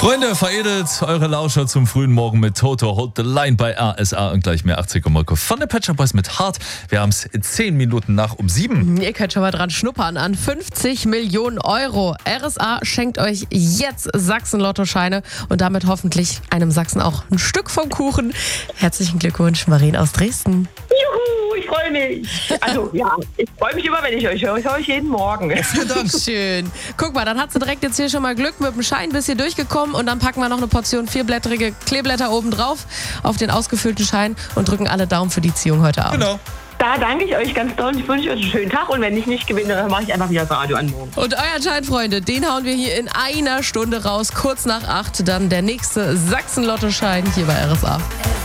Freunde, veredelt eure Lauscher zum frühen Morgen mit Toto Hold the Line bei RSA und gleich mehr 80,5 von der Pet Shop Boys mit Hart. Wir haben es in 10 Minuten nach um 7. Ihr könnt schon mal dran schnuppern an 50 Millionen Euro. RSA schenkt euch jetzt Sachsen-Lottoscheine und damit hoffentlich einem Sachsen auch ein Stück vom Kuchen. Herzlichen Glückwunsch, Marien aus Dresden. Juhu, ich freue mich. Also ja, ich freue mich immer, wenn ich euch höre. Ich höre euch jeden Morgen. Vielen Dank. Schön. Guck mal, dann hat sie direkt jetzt hier schon mal Glück mit dem Schein bis hier durchgekommen und dann packen wir noch eine Portion 4-blättrige Kleeblätter oben drauf auf den ausgefüllten Schein und drücken alle Daumen für die Ziehung heute Abend. Genau. Da danke ich euch ganz doll. Ich wünsche euch einen schönen Tag und wenn ich nicht gewinne, dann mache ich einfach wieder das Radio an morgen. Und euren Schein, Freunde, den hauen wir hier in einer Stunde raus, kurz nach 8. Dann der nächste Sachsen-Lottoschein hier bei RSA.